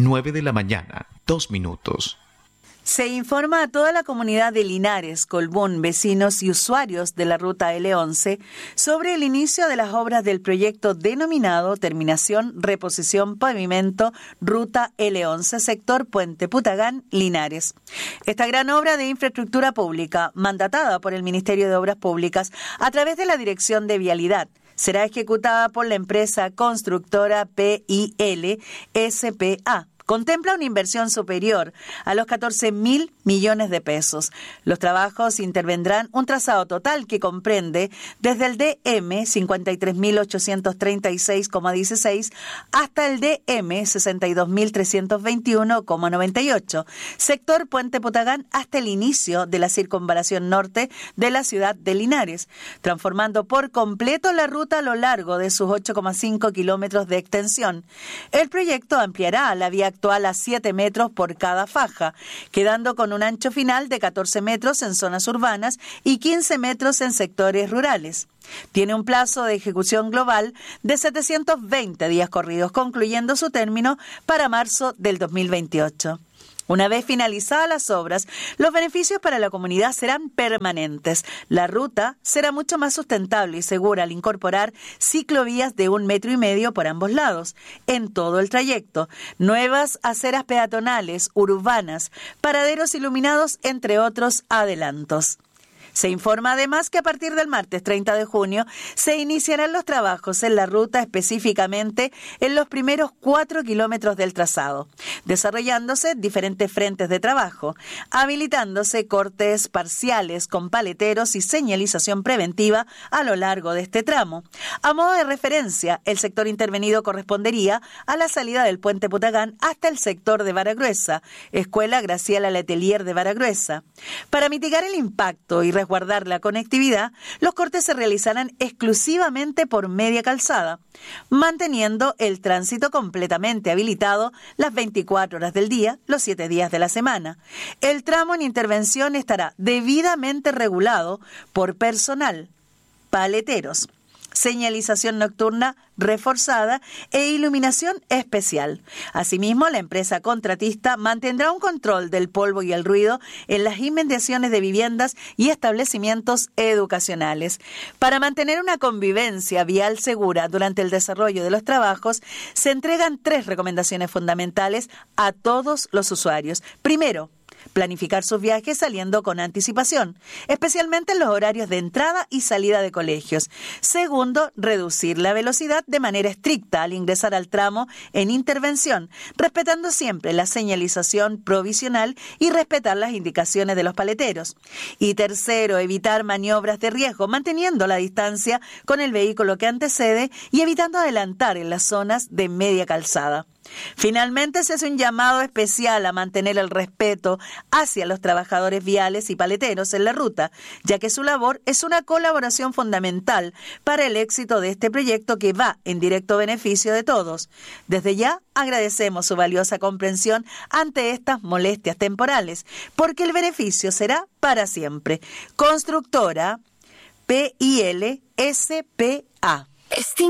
9 de la mañana, 2 minutos. Se informa a toda la comunidad de Linares, Colbún, vecinos y usuarios de la ruta L11 sobre el inicio de las obras del proyecto denominado Terminación, Reposición, Pavimento, Ruta L11, sector Puente Putagán, Linares. Esta gran obra de infraestructura pública, mandatada por el Ministerio de Obras Públicas a través de la Dirección de Vialidad, será ejecutada por la empresa constructora PIL SPA. Contempla una inversión superior a los 14.000 millones de pesos. Los trabajos intervendrán un trazado total que comprende desde el DM 53.836,16 hasta el DM 62.321,98, sector Puente Putagán hasta el inicio de la circunvalación norte de la ciudad de Linares, transformando por completo la ruta a lo largo de sus 8,5 kilómetros de extensión. El proyecto ampliará la vía actual a 7 metros por cada faja, quedando con un ancho final de 14 metros en zonas urbanas y 15 metros en sectores rurales. Tiene un plazo de ejecución global de 720 días corridos, concluyendo su término para marzo del 2028. Una vez finalizadas las obras, los beneficios para la comunidad serán permanentes. La ruta será mucho más sustentable y segura al incorporar ciclovías de 1,5 metros por ambos lados en todo el trayecto, nuevas aceras peatonales, urbanas, paraderos iluminados, entre otros adelantos. Se informa además que a partir del martes 30 de junio se iniciarán los trabajos en la ruta, específicamente en los primeros 4 kilómetros del trazado, desarrollándose diferentes frentes de trabajo, habilitándose cortes parciales con paleteros y señalización preventiva a lo largo de este tramo. A modo de referencia, el sector intervenido correspondería a la salida del Puente Putagán hasta el sector de Baragruesa, Escuela Graciela Letelier de Baragruesa. Para mitigar el impacto y resguardar la conectividad, los cortes se realizarán exclusivamente por media calzada, manteniendo el tránsito completamente habilitado las 24 horas del día, los 7 días de la semana. El tramo en intervención estará debidamente regulado por personal, paleteros, señalización nocturna reforzada e iluminación especial. Asimismo, la empresa contratista mantendrá un control del polvo y el ruido en las inmediaciones de viviendas y establecimientos educacionales. Para mantener una convivencia vial segura durante el desarrollo de los trabajos, se entregan 3 recomendaciones fundamentales a todos los usuarios. Primero, planificar sus viajes saliendo con anticipación, especialmente en los horarios de entrada y salida de colegios. Segundo, reducir la velocidad de manera estricta al ingresar al tramo en intervención, respetando siempre la señalización provisional y respetar las indicaciones de los paleteros. Y tercero, evitar maniobras de riesgo, manteniendo la distancia con el vehículo que antecede y evitando adelantar en las zonas de media calzada. Finalmente, se hace un llamado especial a mantener el respeto hacia los trabajadores viales y paleteros en la ruta, ya que su labor es una colaboración fundamental para el éxito de este proyecto que va en directo beneficio de todos. Desde ya agradecemos su valiosa comprensión ante estas molestias temporales, porque el beneficio será para siempre. Constructora PIL SPA.